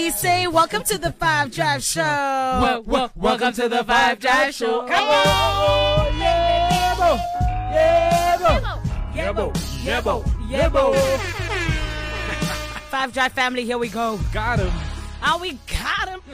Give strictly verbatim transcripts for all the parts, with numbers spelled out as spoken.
we say welcome to the Five Drive Show. Well, well, welcome to the Five Drive Show. Come on. Yeah, bo. Yeah, bo. Yeah, bo. Yeah, bo. Yeah, bo. Five Drive family, here we go. Got him. Oh, we got him.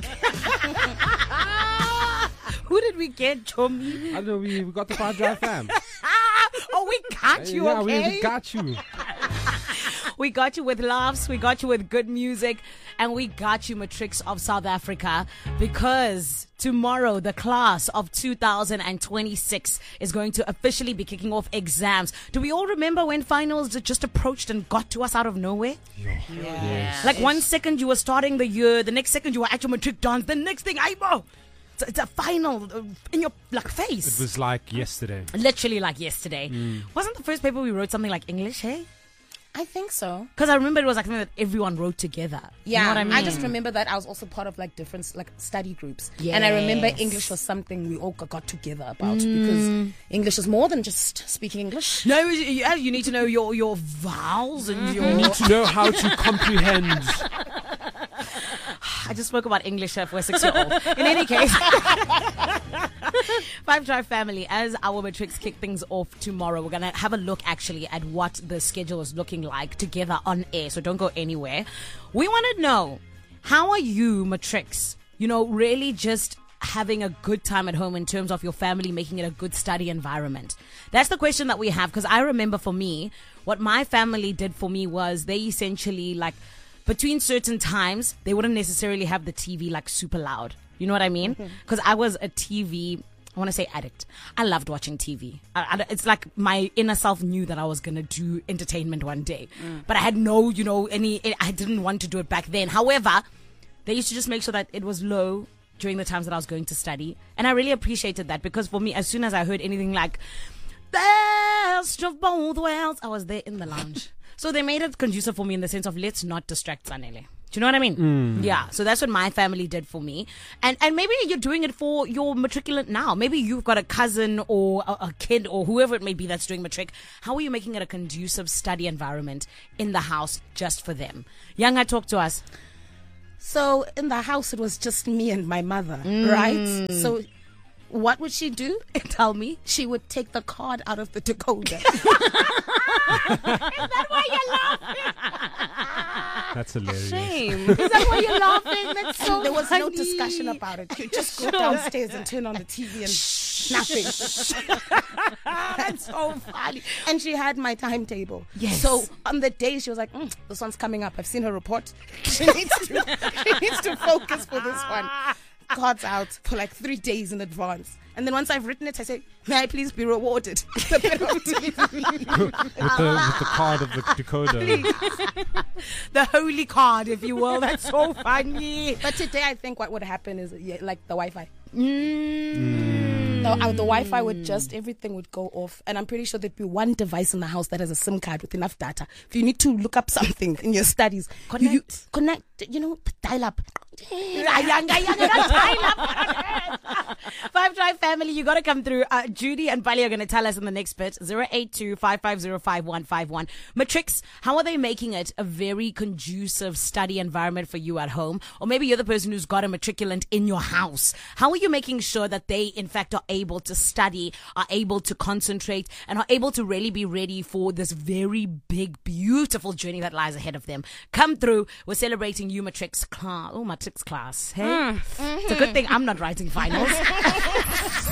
Who did we get, Chomi? I don't know, we, we got the Five Drive fam. Oh, we got you, yeah, okay? we, we got you. We got you with laughs, we got you with good music, and we got you, Matrix of South Africa, because tomorrow the class of two thousand twenty-six is going to officially be kicking off exams. Do we all remember when finals just approached and got to us out of nowhere? Yeah. Yes. Like one second you were starting the year, the next second you were at your matric dance, the next thing, Aibo! It's, it's a final uh, in your like face. It was like yesterday. Literally like yesterday. Mm. Wasn't the first paper we wrote something like English, hey? I think so. Because I remember it was like something that everyone wrote together. Yeah, you know what I mean? I just remember that I was also part of like different like study groups. Yes. And I remember English was something we all got together about mm. because English is more than just speaking English. No, you, you need to know your, your vowels and Mm-hmm. your... You need to know how to comprehend. I just spoke about English for a six-year-old. In any case, Five Drive family, as our Matrix kick things off tomorrow, we're going to have a look actually at what the schedule is looking like together on air. So don't go anywhere. We want to know, how are you, Matrix, you know, really just having a good time at home in terms of your family, making it a good study environment? That's the question that we have, because I remember for me, what my family did for me was they essentially like, between certain times, they wouldn't necessarily have the T V like super loud. You know what I mean? Because I was a T V, I want to say addict. I loved watching T V. I, I, it's like my inner self knew that I was going to do entertainment one day. Mm. But I had no, you know, any, I didn't want to do it back then. However, they used to just make sure that it was low during the times that I was going to study. And I really appreciated that, because for me, as soon as I heard anything like, best of both worlds, I was there in the lounge. So they made it conducive for me in the sense of, let's not distract Sanele. Do you know what I mean? Mm. Yeah. So that's what my family did for me. And and maybe you're doing it for your matriculant now. Maybe you've got a cousin or a, a kid or whoever it may be that's doing matric. How are you making it a conducive study environment in the house just for them? Yanga, talk to us. So in the house, it was just me and my mother, Mm. right? So what would she do? Tell me. She would take the card out of the decoder. Is that why you're laughing? That's hilarious. Shame. Is that why you're laughing? That's so There was funny. no discussion about it. You just go downstairs and turn on the T V and nothing. That's so funny. And she had my timetable. Yes. So on the day she was like, mm, this one's coming up. I've seen her report. She needs to, she needs to focus for this one. Cards out for like three days in advance. And then once I've written it, I say, may I please be rewarded with a bit of T V? with, the, with the card of the decoder. The holy card, if you will. That's so funny. But today I think what would happen is yeah, like the Wi-Fi. Mm. The, uh, the Wi-Fi would just, everything would go off. And I'm pretty sure there'd be one device in the house that has a SIM card with enough data. If you need to look up something in your studies, Connect. You, you connect, you know, dial up. Five Drive family, you got to come through. Uh, Judy and Bali are going to tell us in the next bit. zero eight two, five five zero, five one five one. Matrix, how are they making it a very conducive study environment for you at home? Or maybe you're the person who's got a matriculant in your house. How are you making sure that they, in fact, are able to study, are able to concentrate, and are able to really be ready for this very big, beautiful journey that lies ahead of them? Come through. We're celebrating you, Matrix class. Oh, Matrix class. Hey? Mm. Mm-hmm. It's a good thing I'm not writing finals.